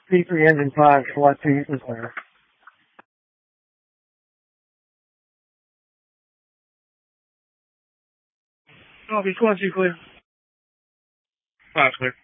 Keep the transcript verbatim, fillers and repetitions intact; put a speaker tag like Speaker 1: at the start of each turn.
Speaker 1: P three engine five, SWAT two, you can clear. Copy, SWAT two clear. Five clear.